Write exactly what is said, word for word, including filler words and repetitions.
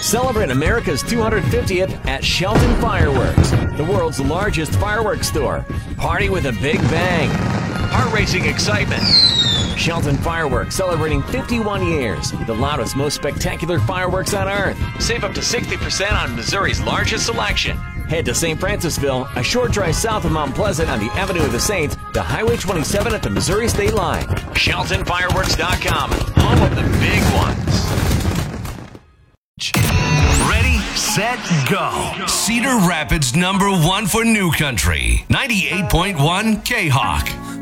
Celebrate America's two hundred fiftieth at Shelton Fireworks, the world's largest fireworks store. Party with a big bang. Heart-racing excitement. Shelton Fireworks celebrating fifty-one years. The loudest, most spectacular fireworks on Earth. Save up to sixty percent on Missouri's largest selection. Head to Saint Francisville, a short drive south of Mount Pleasant on the Avenue of the Saints, to Highway twenty-seven at the Missouri State line. Shelton Fireworks dot com, home of the big ones. Ready, set, go. Cedar Rapids number one for New Country. ninety-eight point one K-Hawk.